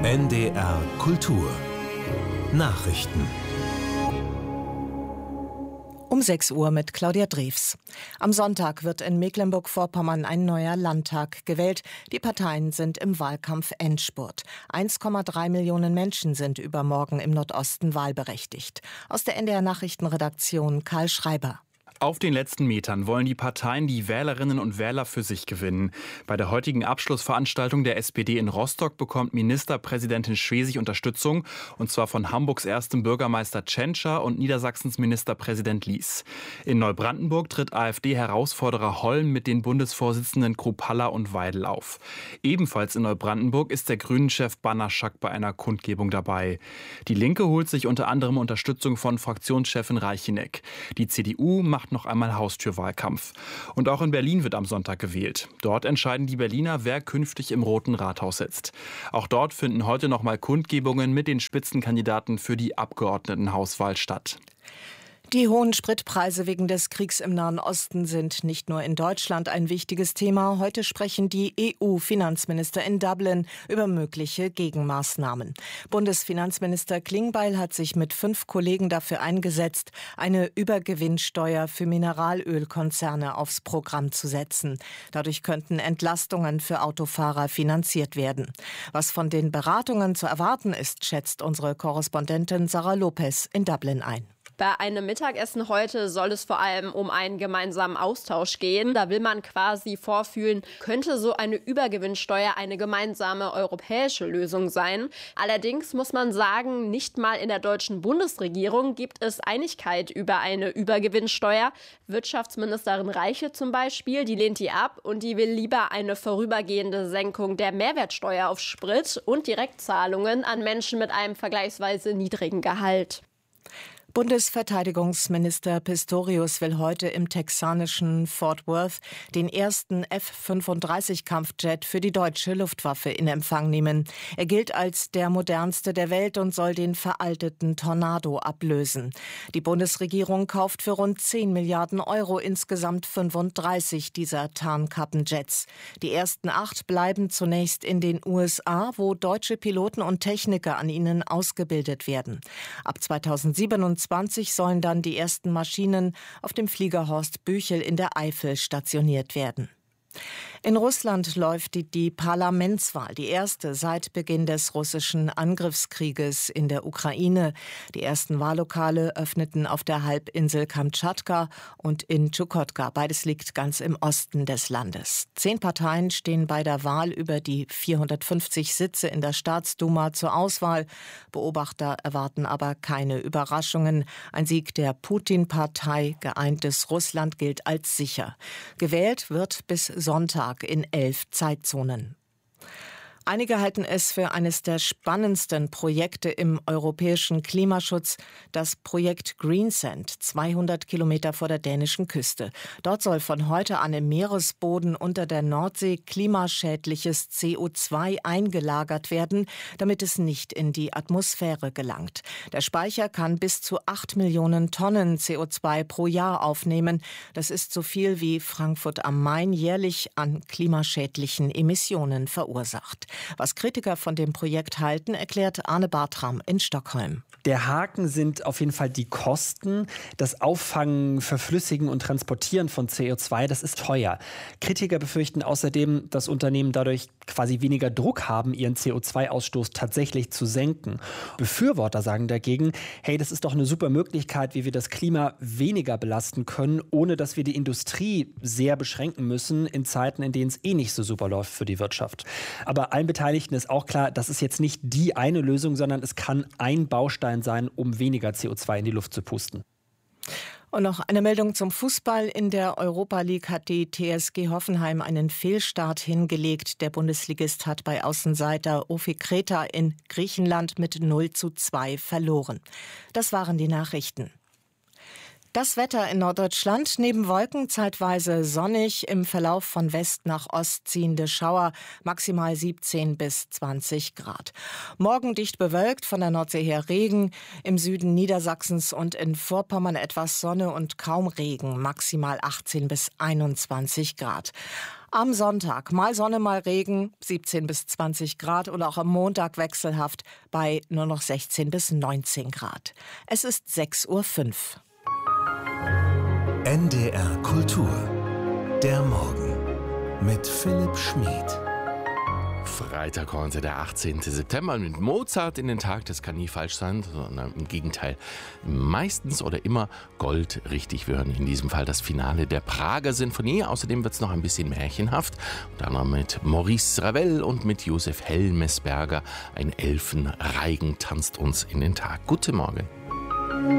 NDR Kultur Nachrichten. Um 6 Uhr mit Claudia Drews. Am Sonntag wird in Mecklenburg-Vorpommern ein neuer Landtag gewählt. Die Parteien sind im Wahlkampf-Endspurt. 1,3 Millionen Menschen sind übermorgen im Nordosten wahlberechtigt. Aus der NDR Nachrichtenredaktion Karl Schreiber. Auf den letzten Metern wollen die Parteien die Wählerinnen und Wähler für sich gewinnen. Bei der heutigen Abschlussveranstaltung der SPD in Rostock bekommt Ministerpräsidentin Schwesig Unterstützung, und zwar von Hamburgs erstem Bürgermeister Tschentscher und Niedersachsens Ministerpräsident Lies. In Neubrandenburg tritt AfD-Herausforderer Holm mit den Bundesvorsitzenden Kruppalla und Weidel auf. Ebenfalls in Neubrandenburg ist der Grünen-Chef Banaszak bei einer Kundgebung dabei. Die Linke holt sich unter anderem Unterstützung von Fraktionschefin Reicheneck. Die CDU macht noch einmal Haustürwahlkampf. Und auch in Berlin wird am Sonntag gewählt. Dort entscheiden die Berliner, wer künftig im Roten Rathaus sitzt. Auch dort finden heute noch mal Kundgebungen mit den Spitzenkandidaten für die Abgeordnetenhauswahl statt. Die hohen Spritpreise wegen des Kriegs im Nahen Osten sind nicht nur in Deutschland ein wichtiges Thema. Heute sprechen die EU-Finanzminister in Dublin über mögliche Gegenmaßnahmen. Bundesfinanzminister Klingbeil hat sich mit 5 Kollegen dafür eingesetzt, eine Übergewinnsteuer für Mineralölkonzerne aufs Programm zu setzen. Dadurch könnten Entlastungen für Autofahrer finanziert werden. Was von den Beratungen zu erwarten ist, schätzt unsere Korrespondentin Sarah Lopez in Dublin ein. Bei einem Mittagessen heute soll es vor allem um einen gemeinsamen Austausch gehen. Da will man quasi vorfühlen, könnte so eine Übergewinnsteuer eine gemeinsame europäische Lösung sein. Allerdings muss man sagen, nicht mal in der deutschen Bundesregierung gibt es Einigkeit über eine Übergewinnsteuer. Wirtschaftsministerin Reiche zum Beispiel, die lehnt die ab und die will lieber eine vorübergehende Senkung der Mehrwertsteuer auf Sprit und Direktzahlungen an Menschen mit einem vergleichsweise niedrigen Gehalt. Bundesverteidigungsminister Pistorius will heute im texanischen Fort Worth den ersten F-35-Kampfjet für die deutsche Luftwaffe in Empfang nehmen. Er gilt als der modernste der Welt und soll den veralteten Tornado ablösen. Die Bundesregierung kauft für rund 10 Milliarden Euro insgesamt 35 dieser Tarnkappenjets. Die ersten 8 bleiben zunächst in den USA, wo deutsche Piloten und Techniker an ihnen ausgebildet werden. Ab 2027 sollen dann die ersten Maschinen auf dem Flieger Horst Büchel in der Eifel stationiert werden. In Russland läuft die Parlamentswahl, die erste seit Beginn des russischen Angriffskrieges in der Ukraine. Die ersten Wahllokale öffneten auf der Halbinsel Kamtschatka und in Tschukotka. Beides liegt ganz im Osten des Landes. 10 Parteien stehen bei der Wahl über die 450 Sitze in der Staatsduma zur Auswahl. Beobachter erwarten aber keine Überraschungen. Ein Sieg der Putin-Partei Geeintes Russland gilt als sicher. Gewählt wird bis Sonntag in 11 Zeitzonen. Einige halten es für eines der spannendsten Projekte im europäischen Klimaschutz, das Projekt Greensand, 200 Kilometer vor der dänischen Küste. Dort soll von heute an im Meeresboden unter der Nordsee klimaschädliches CO2 eingelagert werden, damit es nicht in die Atmosphäre gelangt. Der Speicher kann bis zu 8 Millionen Tonnen CO2 pro Jahr aufnehmen. Das ist so viel wie Frankfurt am Main jährlich an klimaschädlichen Emissionen verursacht. Was Kritiker von dem Projekt halten, erklärt Arne Bartram in Stockholm. Der Haken sind auf jeden Fall die Kosten. Das Auffangen, Verflüssigen und Transportieren von CO2, das ist teuer. Kritiker befürchten außerdem, dass Unternehmen dadurch quasi weniger Druck haben, ihren CO2-Ausstoß tatsächlich zu senken. Befürworter sagen dagegen, hey, das ist doch eine super Möglichkeit, wie wir das Klima weniger belasten können, ohne dass wir die Industrie sehr beschränken müssen in Zeiten, in denen es eh nicht so super läuft für die Wirtschaft. Aber allen Beteiligten ist auch klar, das ist jetzt nicht die eine Lösung, sondern es kann ein Baustein sein, um weniger CO2 in die Luft zu pusten. Und noch eine Meldung zum Fußball. In der Europa League hat die TSG Hoffenheim einen Fehlstart hingelegt. Der Bundesligist hat bei Außenseiter Ofi Kreta in Griechenland mit 0:2 verloren. Das waren die Nachrichten. Das Wetter in Norddeutschland: neben Wolken zeitweise sonnig, im Verlauf von West nach Ost ziehende Schauer, maximal 17 bis 20 Grad. Morgen dicht bewölkt, von der Nordsee her Regen, im Süden Niedersachsens und in Vorpommern etwas Sonne und kaum Regen, maximal 18 bis 21 Grad. Am Sonntag mal Sonne, mal Regen, 17 bis 20 Grad und auch am Montag wechselhaft bei nur noch 16 bis 19 Grad. Es ist 6:05 Uhr. NDR Kultur. Der Morgen mit Philipp Schmid. Freitag heute, der 18. September, mit Mozart in den Tag. Das kann nie falsch sein, sondern im Gegenteil meistens oder immer goldrichtig. Wir hören in diesem Fall das Finale der Prager Sinfonie. Außerdem wird es noch ein bisschen märchenhaft. Und dann mit Maurice Ravel und mit Josef Helmesberger. Ein Elfenreigen tanzt uns in den Tag. Guten Morgen.